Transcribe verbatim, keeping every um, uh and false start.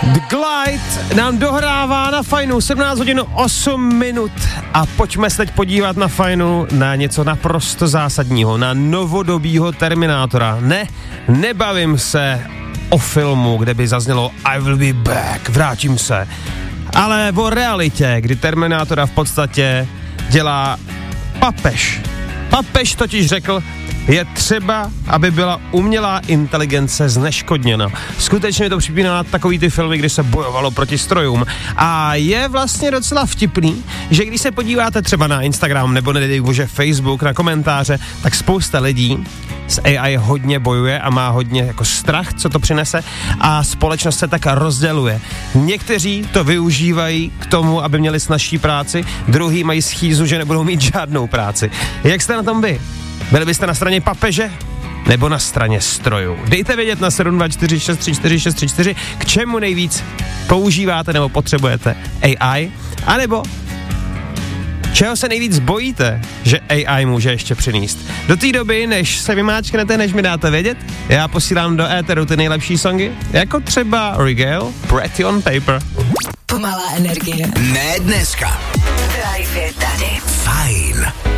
The Glide nám dohrává na Fajnu sedmnáct hodin osm minut a pojďme se teď podívat na Fajnu na něco naprosto zásadního, na novodobího Terminátora. Ne, nebavím se o filmu, kde by zaznělo I will be back, vrátím se, ale o realitě, kdy Terminátora v podstatě dělá papež. Papež totiž řekl, je třeba, aby byla umělá inteligence zneškodněna. Skutečně to připomíná na takový ty filmy, kdy se bojovalo proti strojům. A je vlastně docela vtipný, že když se podíváte třeba na Instagram nebo nedej bože Facebook, na komentáře, tak spousta lidí s A I hodně bojuje a má hodně jako strach, co to přinese, a společnost se tak rozděluje. Někteří to využívají k tomu, aby měli snazší práci, druhý mají schýzu, že nebudou mít žádnou práci. Jak jste na tom vy? Byli byste na straně papeže nebo na straně strojů? Dejte vědět na sedm dva čtyři šest tři čtyři šest tři čtyři, k čemu nejvíc používáte nebo potřebujete A I, anebo čeho se nejvíc bojíte, že A I může ještě přinést. Do té doby, než se vymáčknete, než mi dáte vědět, já posílám do éteru ty nejlepší songy, jako třeba Rigel, Pretty on Paper. Pomalá energie. Ne dneska. Drive je tady. Fajn.